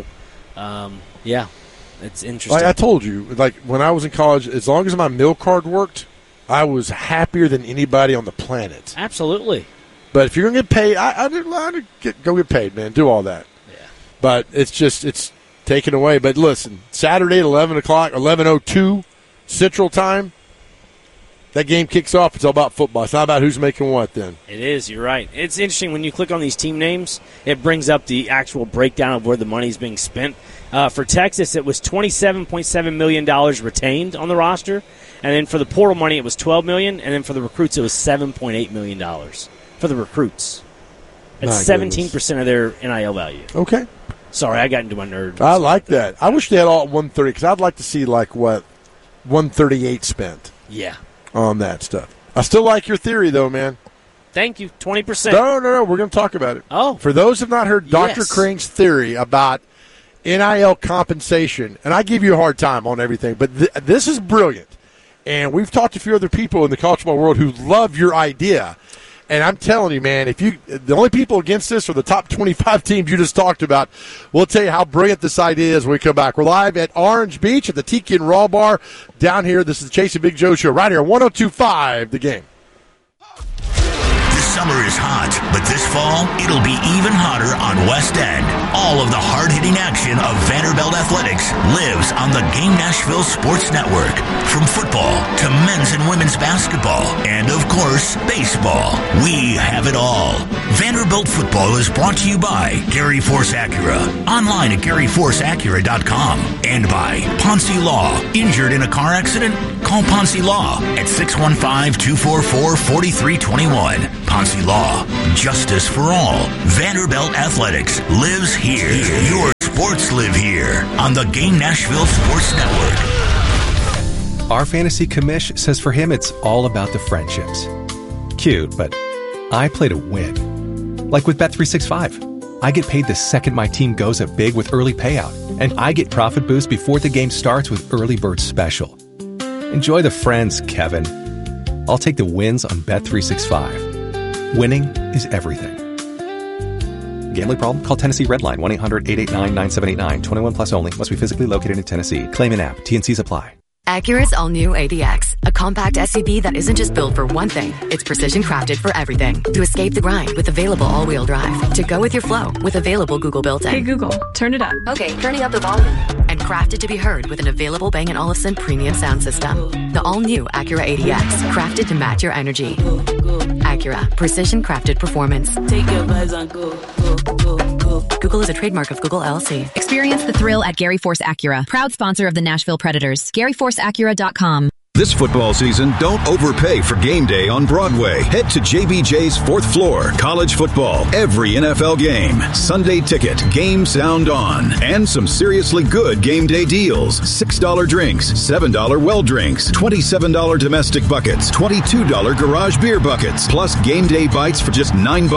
it's interesting. Like I told you, like when I was in college, as long as my meal card worked, I was happier than anybody on the planet. Absolutely. But if you're going to get paid, I'd go get paid, man. Do all that. Yeah. But it's taken away. But listen, Saturday at 11 o'clock, 11:02 Central Time, that game kicks off. It's all about football. It's not about who's making what then. It is. You're right. It's interesting when you click on these team names, it brings up the actual breakdown of where the money's being spent. For Texas, it was $27.7 million retained on the roster. And then for the portal money, it was $12 million. And then for the recruits, it was $7.8 million for the recruits. That's 17% of their NIL value. Okay. Sorry, I got into my nerd. I like that. I wish they had all at 130 because I'd like to see like what 138 spent. Yeah. On that stuff. I still like your theory, though, man. Thank you. 20%. No. We're going to talk about it. Oh. For those who have not heard Dr. Crane's theory about NIL compensation, and I give you a hard time on everything, but this is brilliant. And we've talked to a few other people in the college football world who love your idea. And I'm telling you, man, the only people against this are the top 25 teams you just talked about. We'll tell you how brilliant this idea is when we come back. We're live at Orange Beach at the Tiki and Raw Bar down here. This is the Chase and Big Joe Show right here on 102.5 The Game. Summer is hot, but this fall, it'll be even hotter on West End. All of the hard-hitting action of Vanderbilt Athletics lives on the Game Nashville Sports Network. From football to men's and women's basketball, and of course, baseball. We have it all. Vanderbilt football is brought to you by Gary Force Acura, online at GaryForceAcura.com, and by Ponce Law. Injured in a car accident? Call Ponce Law at 615-244-4321. Ponce Law, justice for all. Vanderbilt Athletics lives here. Your sports live here on the Game Nashville Sports Network. Our fantasy commish says for him it's all about the friendships. Cute, but I play to win. Like with Bet365. I get paid the second my team goes up big with early payout, and I get profit boost before the game starts with Early Bird Special. Enjoy the friends, Kevin. I'll take the wins on Bet365. Winning is everything. Gambling problem? Call Tennessee Redline 1-800-889-9789. 21 plus only. Must be physically located in Tennessee. Claim in app. T&Cs apply. Acura's all-new ADX, a compact SUV that isn't just built for one thing. It's precision crafted for everything. To escape the grind with available all-wheel drive. To go with your flow with available Google built-in. Hey Google, turn it up. Okay, turning up the volume. And crafted to be heard with an available Bang & Olufsen premium sound system. The all-new Acura ADX, crafted to match your energy. Acura, precision crafted performance. Take your vibes on go. Google is a trademark of Google LLC. Experience the thrill at Gary Force Acura, proud sponsor of the Nashville Predators. GaryForceAcura.com. This football season, don't overpay for game day on Broadway. Head to JBJ's fourth floor. College football, every NFL game. Sunday ticket, game sound on. And some seriously good game day deals. $6 drinks, $7 well drinks, $27 domestic buckets, $22 garage beer buckets, plus game day bites for just $9,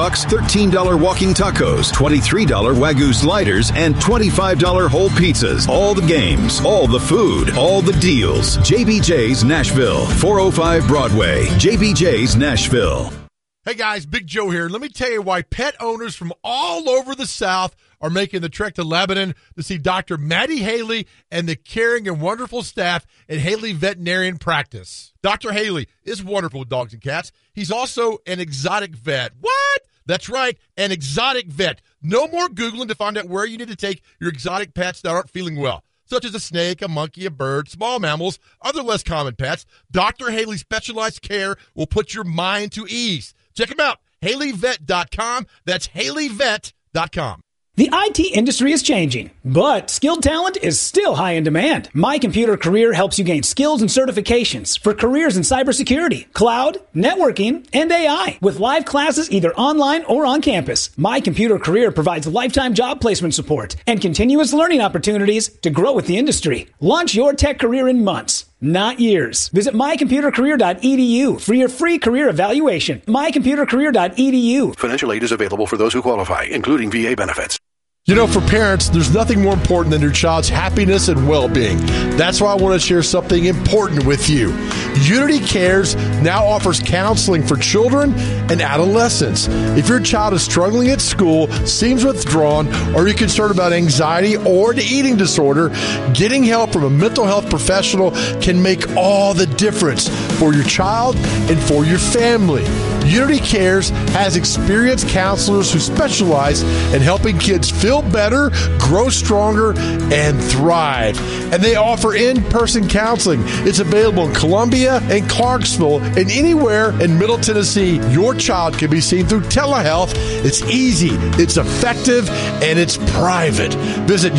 $13 walking tacos, $23 Wagyu sliders, and $25 whole pizzas. All the games, all the food, all the deals. JBJ's Nashville, 405 Broadway, JBJ's Nashville. Hey guys, Big Joe here. Let me tell you why pet owners from all over the South are making the trek to Lebanon to see Dr. Maddie Haley and the caring and wonderful staff at Haley Veterinarian Practice. Dr. Haley is wonderful with dogs and cats. He's also an exotic vet. What? That's right, an exotic vet. No more Googling to find out where you need to take your exotic pets that aren't feeling well, such as a snake, a monkey, a bird, small mammals, other less common pets. Dr. Haley's specialized care will put your mind to ease. Check him out, HaleyVet.com. That's HaleyVet.com. The IT industry is changing, but skilled talent is still high in demand. My Computer Career helps you gain skills and certifications for careers in cybersecurity, cloud, networking, and AI, with live classes either online or on campus. My Computer Career provides lifetime job placement support and continuous learning opportunities to grow with the industry. Launch your tech career in months, not years. Visit mycomputercareer.edu for your free career evaluation. mycomputercareer.edu. Financial aid is available for those who qualify, including VA benefits. You know, for parents, there's nothing more important than your child's happiness and well-being. That's why I want to share something important with you. Unity Cares now offers counseling for children and adolescents. If your child is struggling at school, seems withdrawn, or you're concerned about anxiety or an eating disorder, getting help from a mental health professional can make all the difference for your child and for your family. Unity Cares has experienced counselors who specialize in helping kids feel better, grow stronger, and thrive. And they offer in-person counseling. It's available in Columbia and Clarksville and anywhere in Middle Tennessee. Your child can be seen through telehealth. It's easy, it's effective, and it's private. Visit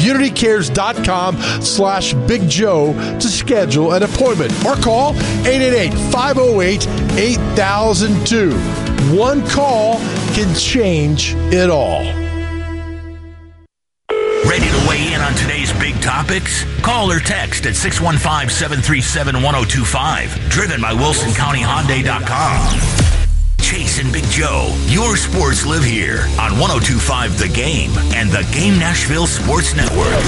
unitycares.com/Big Joe to schedule an appointment or call 888-508-8002. One call can change it all. Ready to weigh in on today's big topics? Call or text at 615-737-1025. Driven by WilsonCountyHyundai.com. Chase and Big Joe, your sports live here on 102.5 The Game and the Game Nashville Sports Network.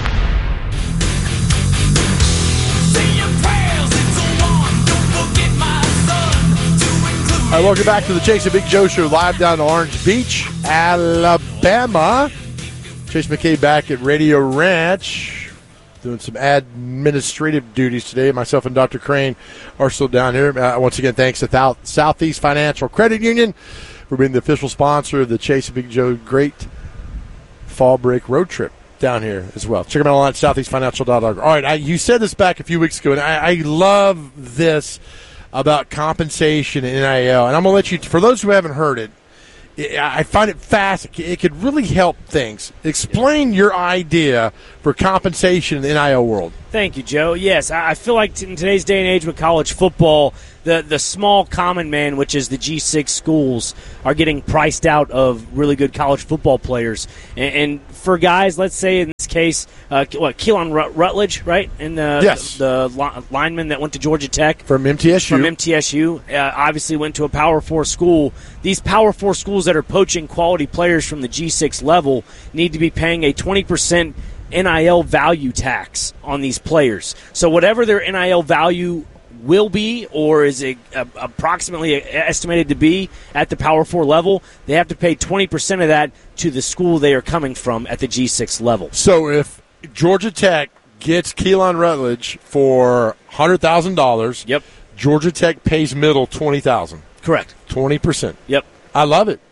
All right, welcome back to the Chase and Big Joe Show, live down in Orange Beach, Alabama. Chase McKay back at Radio Ranch, doing some administrative duties today. Myself and Dr. Crane are still down here. Once again, thanks to Southeast Financial Credit Union for being the official sponsor of the Chase and Big Joe Great Fall Break Road Trip down here as well. Check them out at southeastfinancial.org. All right, you said this back a few weeks ago, and I love this about compensation and NIL. And I'm going to let you, for those who haven't heard it, I find it fascinating. It could really help things. Explain your idea for compensation in the NIL world. Thank you, Joe. Yes, I feel like in today's day and age with college football, the small common man, which is the G6 schools, are getting priced out of really good college football players. And for guys, let's say in this case, Keelan Rutledge, right? And the lineman that went to Georgia Tech. From MTSU. Obviously went to a Power 4 school. These Power 4 schools that are poaching quality players from the G6 level need to be paying a 20% NIL value tax on these players. So whatever their NIL value will be, or is it approximately estimated to be at the Power 4 level, they have to pay 20% of that to the school they are coming from at the G6 level. So if Georgia Tech gets Keelan Rutledge for $100,000, yep, Georgia Tech pays Middle $20,000. Correct. 20%. Yep. I love it.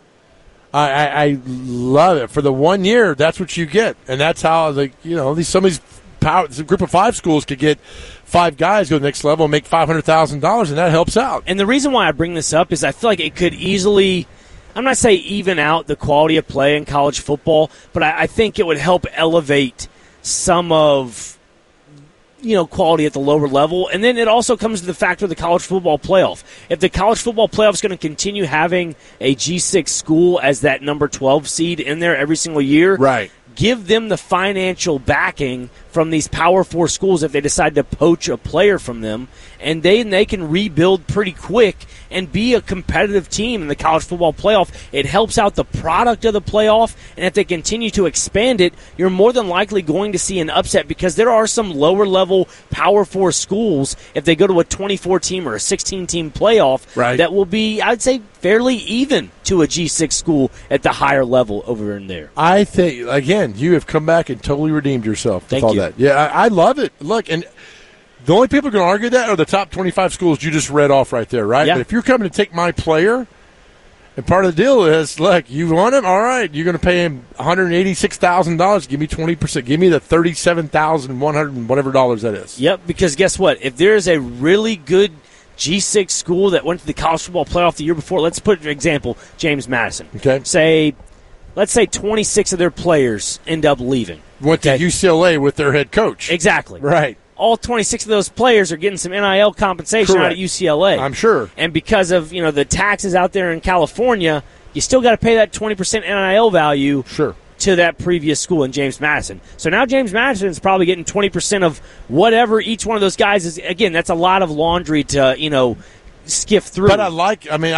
I love it. For the 1 year, that's what you get, and that's how some of these group of 5 schools could get 5 guys go to the next level and make $500,000, and that helps out. And the reason why I bring this up is I feel like it could easily, I'm not saying even out the quality of play in college football, but I think it would help elevate some of quality at the lower level. And then it also comes to the factor of the college football playoff. If the college football playoff is going to continue having a G6 school as that number 12 seed in there every single year, right, give them the financial backing from these Power 4 schools if they decide to poach a player from them, and they can rebuild pretty quick and be a competitive team in the college football playoff. It helps out the product of the playoff, and if they continue to expand it, you're more than likely going to see an upset because there are some lower-level Power 4 schools, if they go to a 24-team or a 16-team playoff, right, that will be, I'd say, fairly even to a G6 school at the higher level over in there. I think, again, you have come back and totally redeemed yourself with Thank all you. that. Yeah, I love it. Look, and the only people who are going to argue that are the top 25 schools you just read off right there, right? Yeah. But if you're coming to take my player, and part of the deal is, look, you want him? All right, you're going to pay him $186,000. Give me 20%. Give me the $37,100 whatever dollars that is. Yep, because guess what? If there is a really good G6 school that went to the college football playoff the year before, let's put an example, James Madison. Okay. Let's say 26 of their players end up leaving. Went to UCLA with their head coach. Exactly. Right. All 26 of those players are getting some NIL compensation out of UCLA. I'm sure. And because of the taxes out there in California, you still got to pay that 20% NIL value to that previous school in James Madison. So now James Madison is probably getting 20% of whatever each one of those guys is. Again, that's a lot of laundry to skiff through. But I like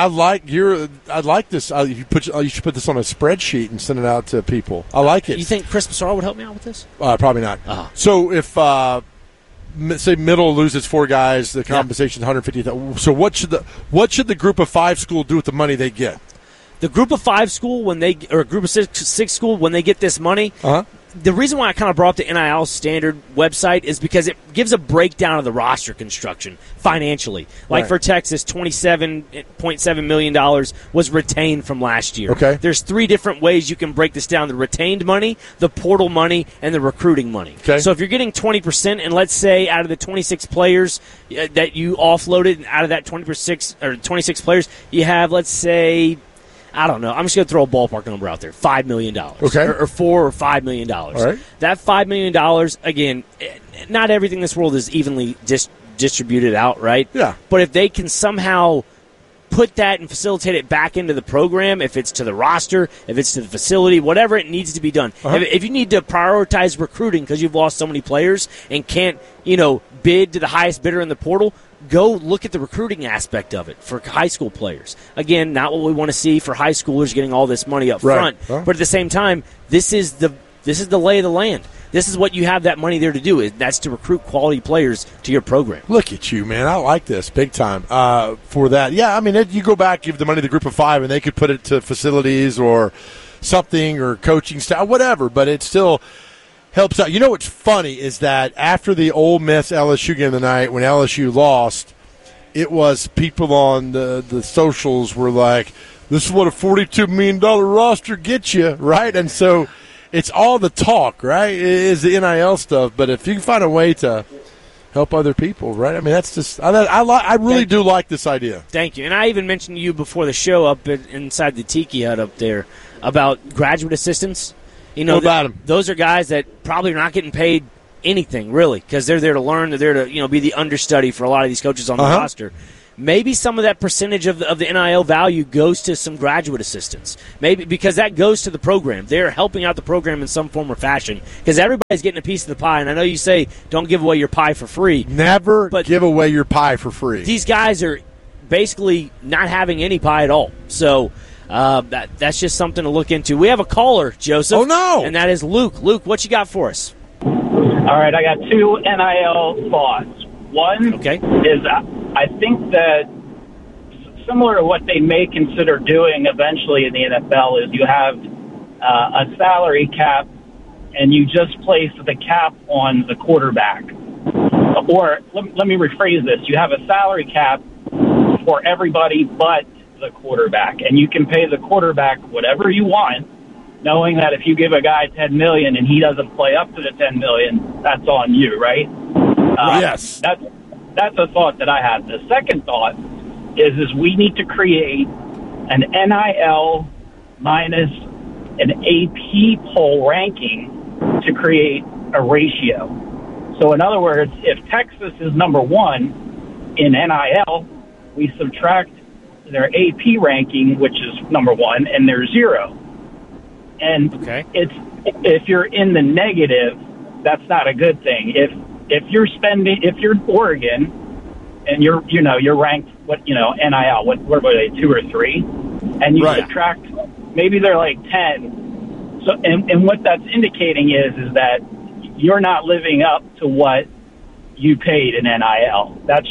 this. You should put this on a spreadsheet and send it out to people. I like it. You think Chris Massaro would help me out with this? Probably not. Uh-huh. So if say Middle loses 4 guys, the compensation is $150,000. So what should the group of 5 school do with the money they get? The group of 5 school or a group of six school when they get this money. The reason why I kind of brought up the NIL standard website is because it gives a breakdown of the roster construction financially. Like for Texas, $27.7 million was retained from last year. Okay. There's 3 different ways you can break this down: the retained money, the portal money, and the recruiting money. Okay. So if you're getting 20%, and let's say out of the 26 players that you offloaded, out of that 26 players, you have, let's say, I don't know, I'm just going to throw a ballpark number out there, $5 million. Okay. Or $4 or $5 million. All right. That $5 million, again, not everything in this world is evenly distributed out, right? Yeah. But if they can somehow put that and facilitate it back into the program, if it's to the roster, if it's to the facility, whatever it needs to be done. If you need to prioritize recruiting because you've lost so many players and can't, bid to the highest bidder in the portal, go look at the recruiting aspect of it for high school players. Again, not what we want to see for high schoolers getting all this money up front. But at the same time, this is the lay of the land. This is what you have that money there to do. That's to recruit quality players to your program. Look at you, man. I like this big time for that. Yeah, I mean, you go back, give the money to the group of 5, and they could put it to facilities or something or coaching staff, whatever, but it still helps out. You know what's funny is that after the Ole Miss LSU game tonight, when LSU lost, it was people on the socials were like, this is what a $42 million roster gets you, right? And so it's all the talk, right? It is the NIL stuff. But if you can find a way to help other people, right? I mean, that's just I really do like this idea. Thank you. And I even mentioned to you before the show up inside the Tiki Hut up there about graduate assistants. You know, what about them? Those are guys that probably are not getting paid anything, really, because they're there to learn. They're there to be the understudy for a lot of these coaches on the roster. Maybe some of that percentage of the NIL value goes to some graduate assistants. Maybe because that goes to the program. They're helping out the program in some form or fashion because everybody's getting a piece of the pie. And I know you say don't give away your pie for free. Never give away your pie for free. These guys are basically not having any pie at all. So that's just something to look into. We have a caller, Joseph. Oh, no. And that is Luke. Luke, what you got for us? All right, I got 2 NIL thoughts. One is I think that similar to what they may consider doing eventually in the NFL is you have a salary cap and you just place the cap on the quarterback. Or let me rephrase this. You have a salary cap for everybody but the quarterback, and you can pay the quarterback whatever you want, knowing that if you give a guy $10 million and he doesn't play up to the $10 million, that's on you, right? Yes. That's a thought that I have. The second thought is we need to create an NIL minus an AP poll ranking to create a ratio. So in other words, if Texas is number 1 in NIL, we subtract their AP ranking, which is number 1, and they're 0. And if you're in the negative, that's not a good thing. If you're Oregon and you're ranked NIL, what were they, 2 or 3, and you subtract, maybe they're like 10. So and what that's indicating is that you're not living up to what you paid in NIL. That's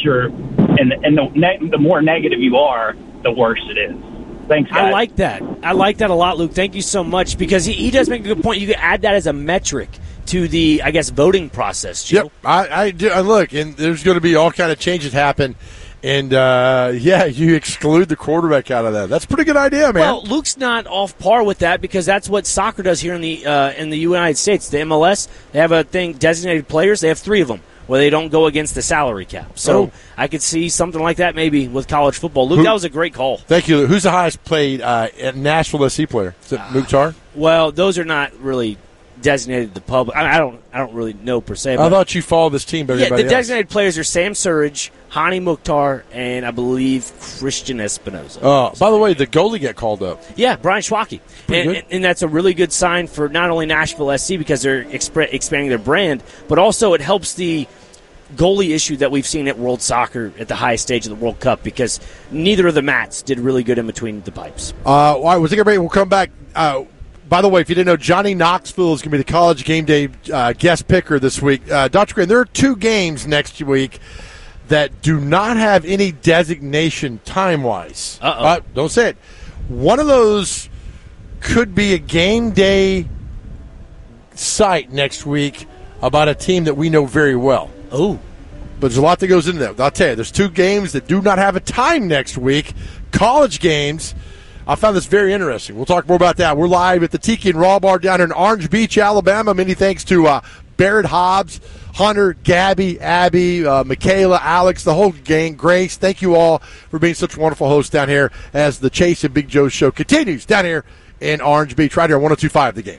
the more negative you are, the worse it is. Thanks, guys. I like that. I like that a lot, Luke. Thank you so much, because he does make a good point. You can add that as a metric to the, I guess, voting process, Joe. Yep, I do. Look, and there's going to be all kind of changes happen, and, you exclude the quarterback out of that. That's a pretty good idea, man. Well, Luke's not off par with that because that's what soccer does here in the United States. The MLS, they have a thing, designated players. They have 3 of them where they don't go against the salary cap. So I could see something like that maybe with college football. Luke, that was a great call. Thank you. Who's the highest paid Nashville SC player? Is it Mukhtar? Well, those are not really designated to the public. I don't really know per se. I thought you followed this team better than anybody the designated players are Sam Surridge, Hani Mukhtar, and I believe Christian Espinoza. Oh, by the way, the goalie got called up. Yeah, Brian Schwacke. And that's a really good sign for not only Nashville SC because they're expanding their brand, but also it helps the goalie issue that we've seen at World Soccer at the highest stage of the World Cup because neither of the Mats did really good in between the pipes. All right, we'll come back. By the way, if you didn't know, Johnny Knoxville is going to be the College Game Day guest picker this week. Dr. Graham, there are 2 games next week that do not have any designation time-wise. Don't say it. One of those could be a game day site next week about a team that we know very well. Oh. But there's a lot that goes into that. I'll tell you, there's 2 games that do not have a time next week. College games. I found this very interesting. We'll talk more about that. We're live at the Tiki and Raw Bar down here in Orange Beach, Alabama. Many thanks to Barrett Hobbs, Hunter, Gabby, Abby, Michaela, Alex, the whole gang, Grace. Thank you all for being such wonderful hosts down here as the Chase and Big Joe show continues down here in Orange Beach, right here on 102.5 The Game.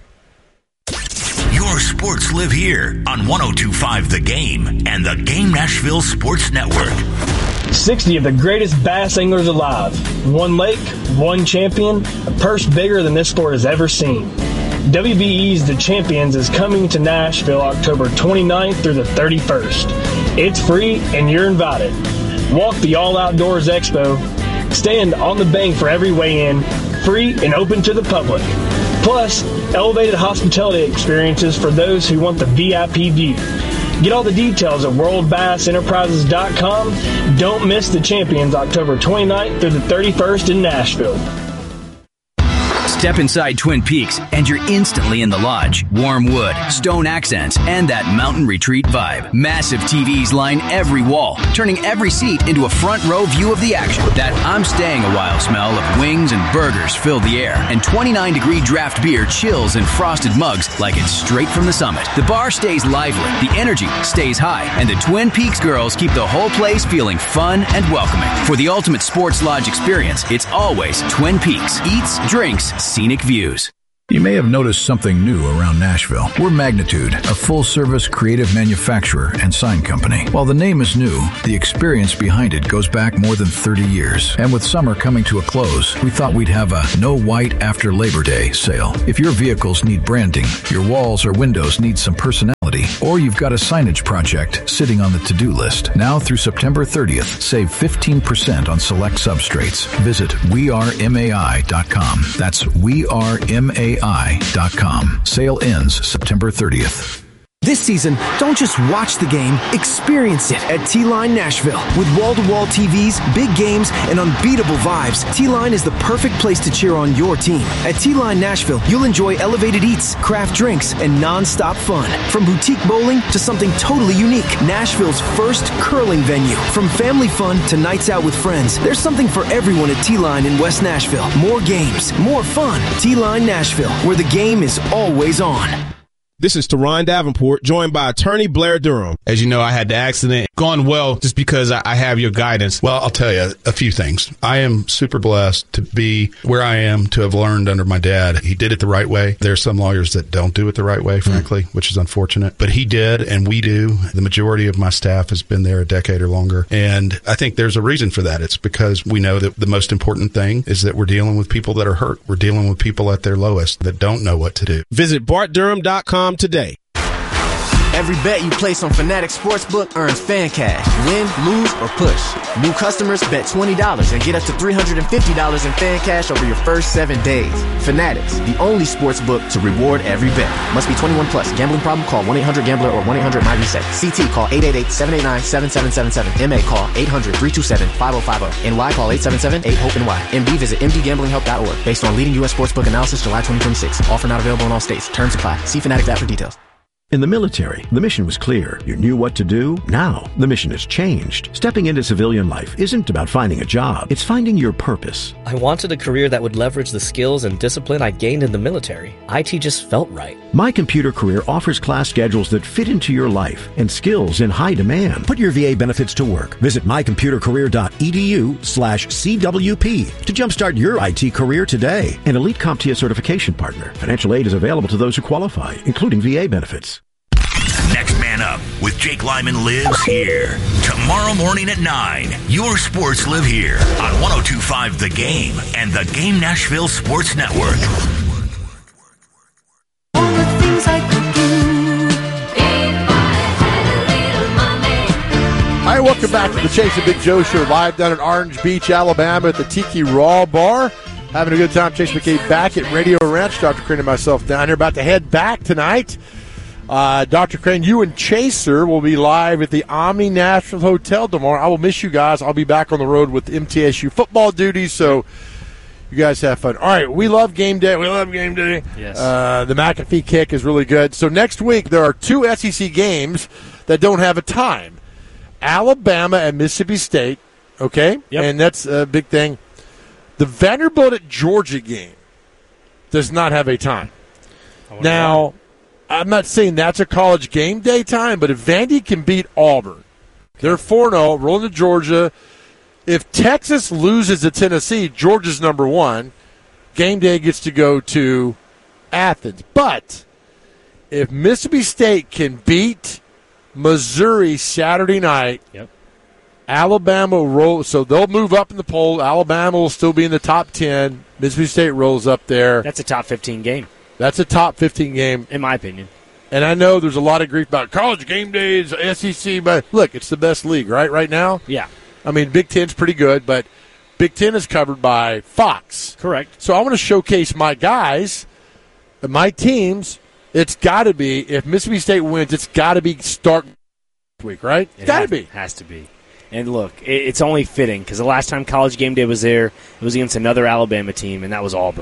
Your sports live here on 102.5 The Game and the Game Nashville Sports Network. 60 of the greatest bass anglers alive. 1 lake, 1 champion, a purse bigger than this sport has ever seen. WBE's The Champions is coming to Nashville October 29th through the 31st. It's free and you're invited. Walk the All Outdoors Expo. Stand on the bank for every weigh-in, free and open to the public. Plus, elevated hospitality experiences for those who want the VIP view. Get all the details at worldbassenterprises.com. Don't miss The Champions October 29th through the 31st in Nashville. Step inside Twin Peaks, and you're instantly in the lodge. Warm wood, stone accents, and that mountain retreat vibe. Massive TVs line every wall, turning every seat into a front row view of the action. That I'm staying a while smell of wings and burgers fill the air, and 29-degree draft beer chills in frosted mugs like it's straight from the summit. The bar stays lively, the energy stays high, and the Twin Peaks girls keep the whole place feeling fun and welcoming. For the ultimate sports lodge experience, it's always Twin Peaks. Eats, drinks, scenic views. You may have noticed something new around Nashville. We're Magnitude, a full-service creative manufacturer and sign company. While the name is new, the experience behind it goes back more than 30 years. And with summer coming to a close, we thought we'd have a no white after Labor Day sale. If your vehicles need branding, your walls or windows need some personality, or you've got a signage project sitting on the to-do list, now through September 30th, save 15% on select substrates. Visit wearemai.com. That's wearemai.com. Sale ends September 30th. This season, don't just watch the game, experience it at T-Line Nashville. With wall-to-wall TVs, big games, and unbeatable vibes, T-Line is the perfect place to cheer on your team. At T-Line Nashville, you'll enjoy elevated eats, craft drinks, and non-stop fun. From boutique bowling to something totally unique, Nashville's first curling venue. From family fun to nights out with friends, there's something for everyone at T-Line in West Nashville. More games, more fun. T-Line Nashville, where the game is always on. This is Teron Davenport, joined by attorney Blair Durham. As you know, I had the accident. Gone well just because I have your guidance. Well, I'll tell you a few things. I am super blessed to be where I am, to have learned under my dad. He did it the right way. There are some lawyers that don't do it the right way, frankly, which is unfortunate. But he did, and we do. The majority of my staff has been there a decade or longer. And I think there's a reason for that. It's because we know that the most important thing is that we're dealing with people that are hurt. We're dealing with people at their lowest that don't know what to do. Visit BartDurham.com today. Every bet you place on Fanatics Sportsbook earns fan cash. Win, lose, or push. New customers bet $20 and get up to $350 in fan cash over your first 7 days. Fanatics, the only sportsbook to reward every bet. Must be 21 plus. Gambling problem? Call 1-800-GAMBLER or 1-800-MyReset. CT call 888-789-7777. MA call 800-327-5050. NY call 877-8-HOPE-NY. MD visit mdgamblinghelp.org. Based on leading U.S. sportsbook analysis July 2026. Offer not available in all states. Terms apply. See Fanatics app for details. In the military, the mission was clear. You knew what to do. Now, the mission has changed. Stepping into civilian life isn't about finding a job. It's finding your purpose. I wanted a career that would leverage the skills and discipline I gained in the military. IT just felt right. My Computer Career offers class schedules that fit into your life and skills in high demand. Put your VA benefits to work. Visit mycomputercareer.edu/CWP to jumpstart your IT career today. An elite CompTIA certification partner. Financial aid is available to those who qualify, including VA benefits. Next Man Up with Jake Lyman lives here. Tomorrow morning at 9, your sports live here on 102.5 The Game and the Game Nashville Sports Network. All the things I could do if I had a little money. Hi, welcome back to the Chase and Big Joe Show, live down in Orange Beach, Alabama at the Tiki Raw Bar. Having a good time. Chase McKay back at Radio Ranch. Dr. Crane and myself down here, about to head back tonight. Dr. Crane, you and Chaser will be live at the Omni Nashville Hotel tomorrow. I will miss you guys. I'll be back on the road with MTSU football duties, so you guys have fun. All right, we love game day. We love game day. Yes. The McAfee kick is really good. So next week there are 2 SEC games that don't have a time. Alabama and Mississippi State, okay? Yep. And that's a big thing. The Vanderbilt at Georgia game does not have a time. Now, I'm not saying that's a college game day time, but if Vandy can beat Auburn, they're 4-0, rolling to Georgia. If Texas loses to Tennessee, Georgia's number 1. Game day gets to go to Athens. But if Mississippi State can beat Missouri Saturday night, Alabama will roll, so they'll move up in the poll. Alabama will still be in the top 10. Mississippi State rolls up there. That's a top 15 game. That's a top 15 game. In my opinion. And I know there's a lot of grief about college game days, SEC, but look, it's the best league, right now? Yeah. I mean, Big Ten's pretty good, but Big Ten is covered by Fox. Correct. So I want to showcase my guys, my teams. It's got to be, if Mississippi State wins, it's got to be start week, right? It's got to be. Has to be. And look, it's only fitting because the last time college game day was there, it was against another Alabama team, and that was Auburn.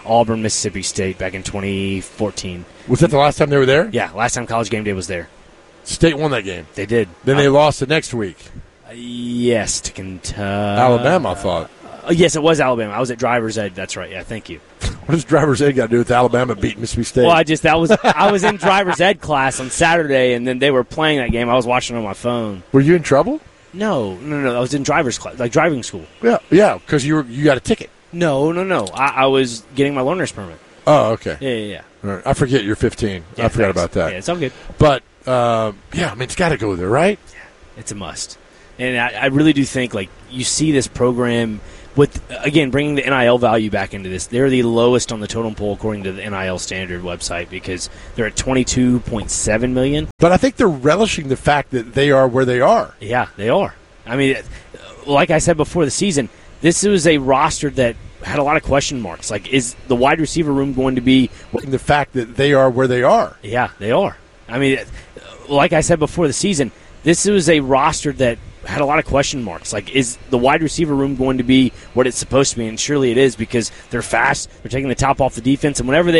Auburn, Mississippi State back in 2014. Was that the last time they were there? Yeah, last time College Game Day was there. State won that game. They did. Then they lost the next week. Yes, to Kentucky. Alabama, I thought. Yes, it was Alabama. I was at driver's ed. That's right. Yeah, thank you. What does driver's ed got to do with Alabama beating Mississippi State? Well, I was in driver's ed class on Saturday, and then they were playing that game. I was watching on my phone. Were you in trouble? No. I was in driver's class, like driving school. Yeah, because you got a ticket. No. I was getting my learner's permit. Oh, okay. Yeah. All right. I forget you're 15. Yeah, I forgot about that. Yeah, it's all good. But, it's got to go there, right? Yeah, it's a must. And I really do think, like, you see this program with, again, bringing the NIL value back into this. They're the lowest on the totem pole according to the NIL Standard website because they're at $22.7 million. But I think they're relishing the fact that they are where they are. Yeah, they are. I mean, like I said before the season, this was a roster that had a lot of question marks. Like, is the wide receiver room going to be... The fact that they are where they are. Yeah, they are. I mean, like I said before the season, this was a roster that had a lot of question marks. Like, is the wide receiver room going to be what it's supposed to be? And surely it is because they're fast. They're taking the top off the defense. And whenever they